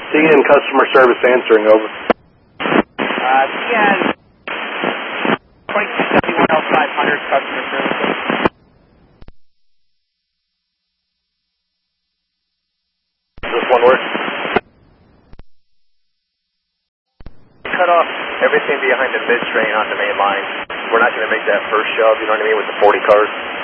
CN customer service answering, over. CN 2271 L500 customer service. Just one word. Cut off everything behind the mid train on the main line. We're not going to make that first shove, you know what I mean, with the 40 cars.